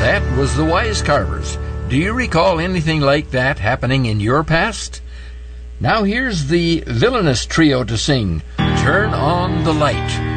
That was the Wise Carvers. Do you recall anything like that happening in your past? Now here's the Villainous Trio to sing Turn on the Light.